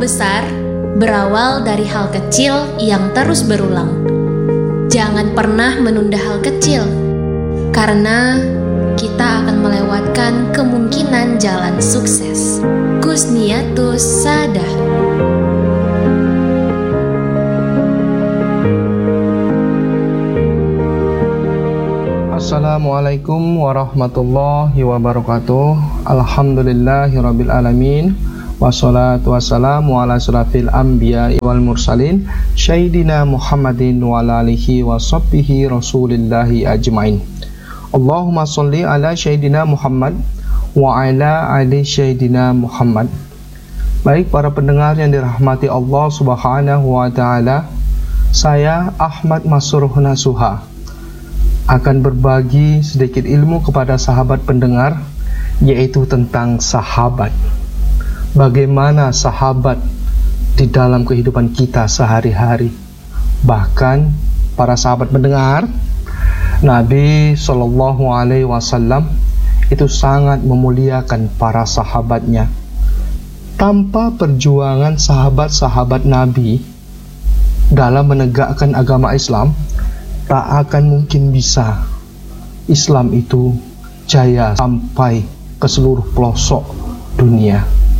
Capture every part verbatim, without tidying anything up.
besar berawal dari hal kecil yang terus berulang. Jangan pernah menunda hal kecil, karena kita akan melewatkan kemungkinan jalan sukses. Kusniyatus Saadah. Assalamualaikum warahmatullahi wabarakatuh. Alhamdulillahirabbil alamin. Wassalatu wassalamu ala asyrafil anbiya'i wal mursalin Sayyidina Muhammadin wa ala alihi wa sahbihi rasulillahi ajmain. Allahumma sholli ala Sayyidina Muhammad wa ala ali Sayyidina Muhammad. Baik para pendengar yang dirahmati Allah subhanahu wa ta'ala, saya Ahmad Masruh Nasuha akan berbagi sedikit ilmu kepada sahabat pendengar, yaitu tentang sahabat. Bagaimana sahabat di dalam kehidupan kita sehari-hari. Bahkan para sahabat pendengar, Nabi Shallallahu Alaihi Wasallam itu sangat memuliakan para sahabatnya. Tanpa perjuangan sahabat-sahabat Nabi dalam menegakkan agama Islam, tak akan mungkin bisa Islam itu jaya sampai ke seluruh pelosok dunia.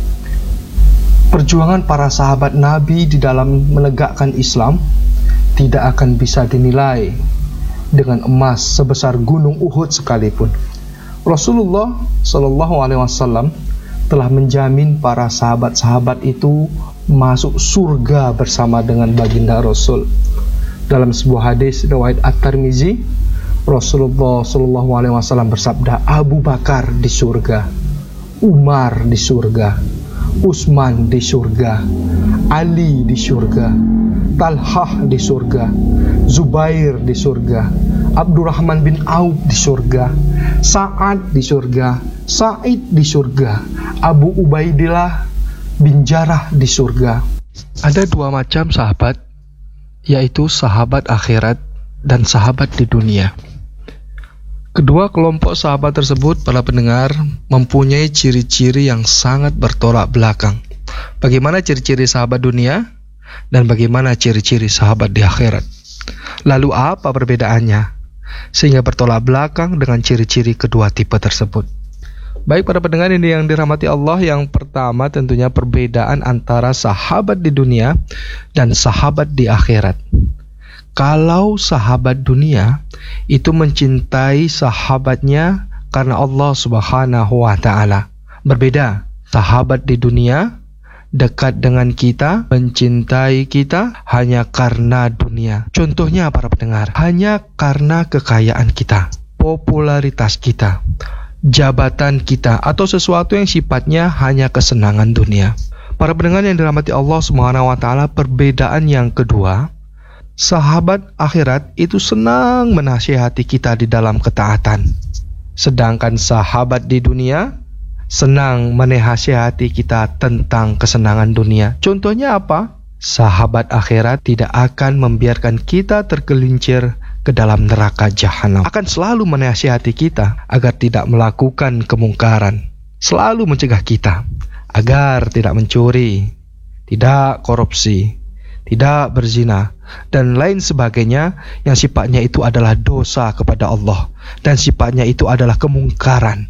Perjuangan para sahabat Nabi di dalam menegakkan Islam tidak akan bisa dinilai dengan emas sebesar gunung Uhud sekalipun. Rasulullah Shallallahu Alaihi Wasallam telah menjamin para sahabat-sahabat itu masuk surga bersama dengan baginda Rasul. Dalam sebuah hadis riwayat At-Tirmizi, Rasulullah Shallallahu Alaihi Wasallam bersabda, Abu Bakar di surga, Umar di surga, Utsman di surga, Ali di surga, Talhah di surga, Zubair di surga, Abdurrahman bin Auf di surga, Sa'ad di surga, Sa'id di surga, Abu Ubaidillah bin Jarrah di surga. Ada dua macam sahabat, yaitu sahabat akhirat dan sahabat di dunia. Kedua kelompok sahabat tersebut, para pendengar, mempunyai ciri-ciri yang sangat bertolak belakang. Bagaimana ciri-ciri sahabat dunia dan bagaimana ciri-ciri sahabat di akhirat? Lalu apa perbedaannya sehingga bertolak belakang dengan ciri-ciri kedua tipe tersebut? Baik para pendengar ini yang dirahmati Allah, yang pertama tentunya perbedaan antara sahabat di dunia dan sahabat di akhirat. Kalau sahabat dunia itu mencintai sahabatnya karena Allah Subhanahu wa ta'ala. Berbeda, sahabat di dunia dekat dengan kita, mencintai kita hanya karena dunia. Contohnya para pendengar, hanya karena kekayaan kita, popularitas kita, jabatan kita, atau sesuatu yang sifatnya hanya kesenangan dunia. Para pendengar yang dirahmati Allah Subhanahu wa ta'ala, perbedaan yang kedua, sahabat akhirat itu senang menasihati kita di dalam ketaatan. Sedangkan sahabat di dunia senang menasihati kita tentang kesenangan dunia. Contohnya apa? Sahabat akhirat tidak akan membiarkan kita tergelincir ke dalam neraka jahanam. Akan selalu menasihati kita agar tidak melakukan kemungkaran. Selalu mencegah kita agar tidak mencuri, tidak korupsi, tidak berzina, dan lain sebagainya yang sifatnya itu adalah dosa kepada Allah dan sifatnya itu adalah kemungkaran.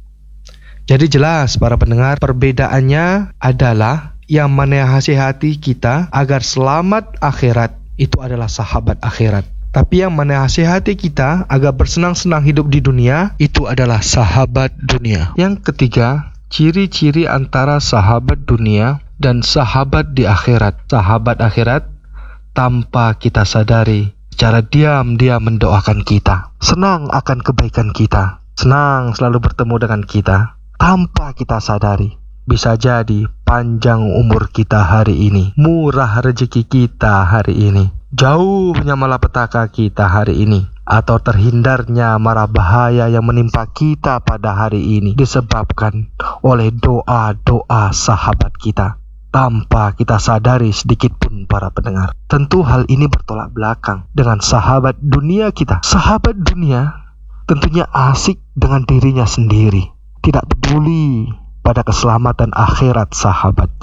Jadi jelas para pendengar, perbedaannya adalah yang menasihati kita agar selamat akhirat itu adalah sahabat akhirat. Tapi yang menasihati kita agar bersenang-senang hidup di dunia itu adalah sahabat dunia. Yang ketiga, ciri-ciri antara sahabat dunia dan sahabat di akhirat. Sahabat akhirat tanpa kita sadari, secara diam-diam mendoakan kita, senang akan kebaikan kita, senang selalu bertemu dengan kita, tanpa kita sadari. Bisa jadi panjang umur kita hari ini, murah rezeki kita hari ini, jauhnya malapetaka kita hari ini, atau terhindarnya mara bahaya yang menimpa kita pada hari ini disebabkan oleh doa-doa sahabat kita. Tanpa kita sadari sedikit pun para pendengar. Tentu hal ini bertolak belakang dengan sahabat dunia kita. Sahabat dunia tentunya asik dengan dirinya sendiri, tidak peduli pada keselamatan akhirat sahabatnya.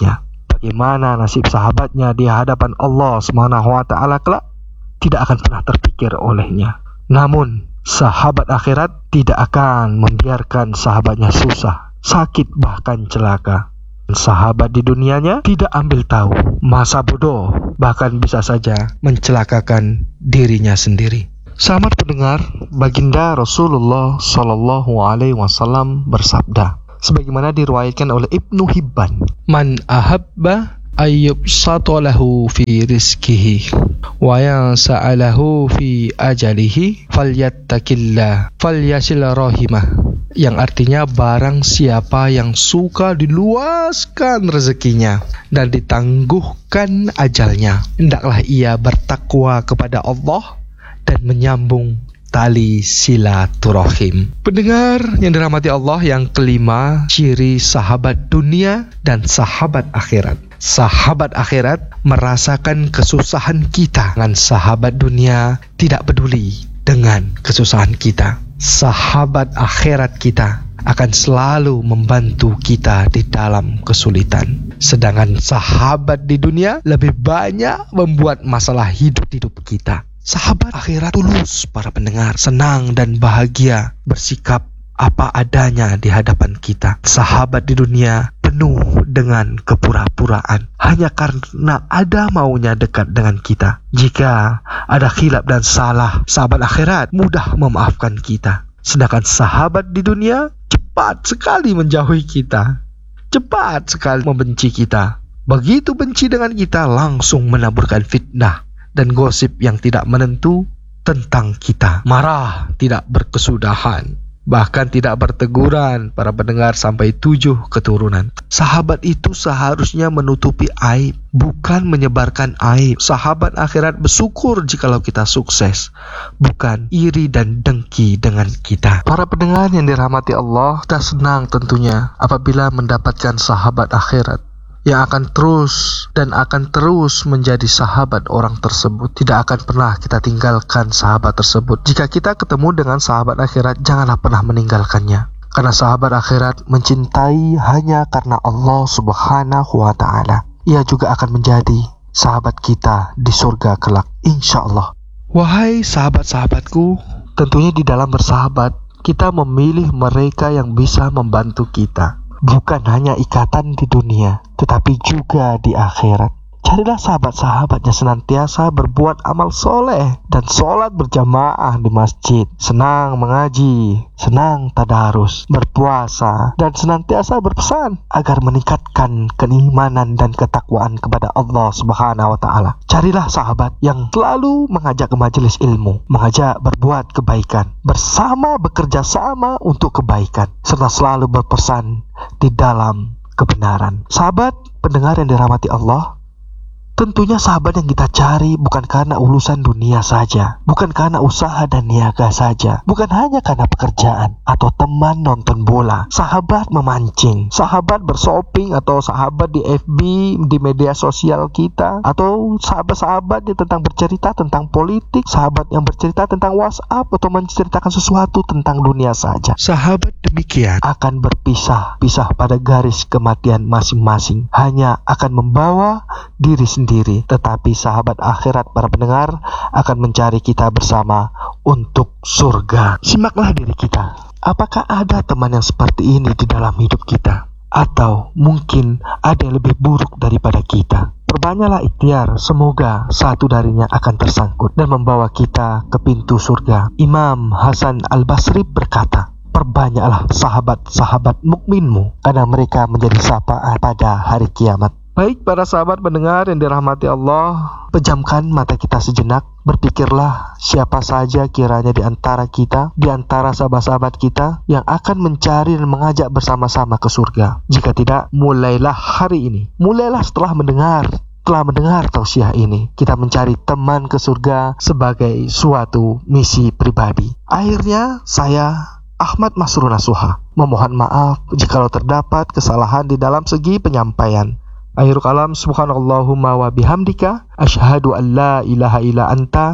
bagaimana nasib sahabatnya di hadapan Allah Subhanahu wa taala kelak tidak akan pernah terpikir olehnya. Namun sahabat akhirat tidak akan membiarkan sahabatnya susah, sakit, bahkan celaka. Sahabat di dunianya tidak ambil tahu masa bodoh, bahkan bisa saja mencelakakan dirinya sendiri. Selamat pendengar, baginda Rasulullah Shallallahu Alaihi Wasallam bersabda, sebagaimana diriwayatkan oleh Ibnu Hibban, "Man ahabba ayyub satolahu fi rizkihi wa yang sa'alahu fi ajalihi falyattakillah falyasil rahimah." Yang artinya, barang siapa yang suka diluaskan rezekinya dan ditangguhkan ajalnya, hendaklah ia bertakwa kepada Allah dan menyambung tali silaturahim. Pendengar yang dirahmati Allah, yang kelima, ciri sahabat dunia dan sahabat akhirat. Sahabat akhirat merasakan kesusahan kita, dan sahabat dunia tidak peduli dengan kesusahan kita. Sahabat akhirat kita akan selalu membantu kita di dalam kesulitan. Sedangkan sahabat di dunia lebih banyak membuat masalah hidup-hidup kita. Sahabat akhirat tulus, para pendengar, senang dan bahagia bersikap apa adanya di hadapan kita. Sahabat di dunia penuh dengan kepura-puraan hanya karena ada maunya dekat dengan kita. Jika ada khilaf dan salah, sahabat akhirat mudah memaafkan kita. Sedangkan sahabat di dunia cepat sekali menjauhi kita, cepat sekali membenci kita. Begitu benci dengan kita, langsung menaburkan fitnah dan gosip yang tidak menentu tentang kita. Marah tidak berkesudahan, bahkan tidak berteguran, para pendengar, sampai tujuh keturunan. Sahabat itu seharusnya menutupi aib, bukan menyebarkan aib. Sahabat akhirat bersyukur jikalau kita sukses, bukan iri dan dengki dengan kita. Para pendengar yang dirahmati Allah, kita senang tentunya apabila mendapatkan sahabat akhirat yang akan terus dan akan terus menjadi sahabat orang tersebut. Tidak akan pernah kita tinggalkan sahabat tersebut. Jika kita ketemu dengan sahabat akhirat, janganlah pernah meninggalkannya. Karena sahabat akhirat mencintai hanya karena Allah Subhanahu wa ta'ala. Ia juga akan menjadi sahabat kita di surga kelak, insya Allah. Wahai sahabat-sahabatku, tentunya di dalam bersahabat, kita memilih mereka yang bisa membantu kita. Bukan hanya ikatan di dunia, tetapi juga di akhirat. Carilah sahabat-sahabat yang senantiasa berbuat amal soleh dan sholat berjamaah di masjid, senang mengaji, senang tadarus, berpuasa, dan senantiasa berpesan agar meningkatkan keimanan dan ketakwaan kepada Allah Subhanahu wa ta'ala. Carilah sahabat yang selalu mengajak ke majelis ilmu, mengajak berbuat kebaikan, bersama bekerja sama untuk kebaikan, serta selalu berpesan di dalam kebenaran. Sahabat pendengar yang dirahmati Allah, tentunya sahabat yang kita cari bukan karena urusan dunia saja, bukan karena usaha dan niaga saja, bukan hanya karena pekerjaan atau teman nonton bola, sahabat memancing, sahabat bershopping, atau sahabat di F B, di media sosial kita, atau sahabat-sahabat yang tentang bercerita tentang politik, sahabat yang bercerita tentang WhatsApp atau menceritakan sesuatu tentang dunia saja. Sahabat demikian akan berpisah, pisah pada garis kematian masing-masing, hanya akan membawa diri sendiri. Diri, tetapi sahabat akhirat, para pendengar, akan mencari kita bersama untuk surga. Simaklah diri kita. Apakah ada teman yang seperti ini di dalam hidup kita? Atau mungkin ada yang lebih buruk daripada kita? Perbanyaklah ikhtiar, semoga satu darinya akan tersangkut dan membawa kita ke pintu surga. Imam Hasan Al-Basri berkata, perbanyaklah sahabat-sahabat mukminmu, karena mereka menjadi syafaat pada hari kiamat. Baik para sahabat pendengar yang dirahmati Allah, pejamkan mata kita sejenak, berpikirlah siapa saja kiranya di antara kita, di antara sahabat-sahabat kita yang akan mencari dan mengajak bersama-sama ke surga. Jika tidak, mulailah hari ini, mulailah setelah mendengar Setelah mendengar tausiah ini, kita mencari teman ke surga sebagai suatu misi pribadi. Akhirnya saya Ahmad Masrur Nasuha memohon maaf jikalau terdapat kesalahan di dalam segi penyampaian. Akhirul kalam, subhanallahumma wa bihamdika asyhadu an la ilaha illa anta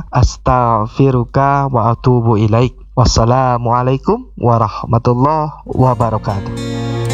astaghfiruka wa atubu ilaik. Wassalamualaikum warahmatullahi wabarakatuh.